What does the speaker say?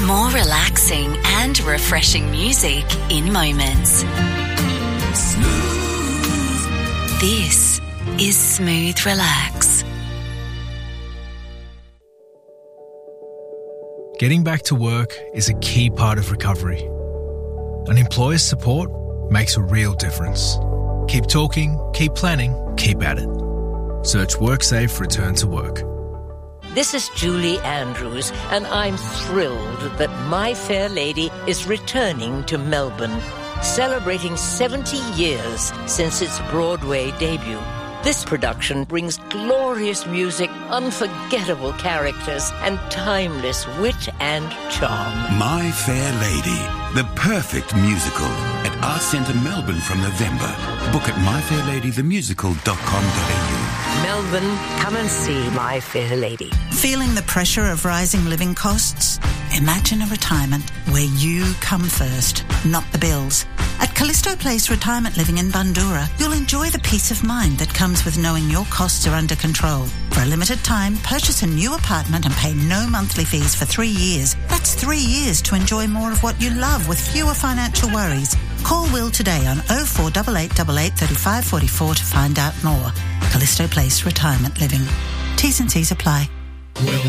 More relaxing and refreshing music in moments. Smooth. This is Smooth Relax. Getting back to work is a key part of recovery. An employer's support makes a real difference. Keep talking, keep planning, keep at it. Search WorkSafe Return to Work. This is Julie Andrews, and I'm thrilled that My Fair Lady is returning to Melbourne, celebrating 70 years since its Broadway debut. This production brings glorious music, unforgettable characters, and timeless wit and charm. My Fair Lady, the perfect musical at Arts Centre Melbourne from November. Book at myfairladythemusical.com.au. Melbourne, come and see My Fair Lady. Feeling the pressure of rising living costs? Imagine a retirement where you come first, not the bills. At Callisto Place Retirement Living in Bundoora, you'll enjoy the peace of mind that comes with knowing your costs are under control. For a limited time, purchase a new apartment and pay no monthly fees for 3 years. That's 3 years to enjoy more of what you love with fewer financial worries. Call Will today on 048888 3544 to find out more. Callisto Place Retirement Living. T's and C's apply.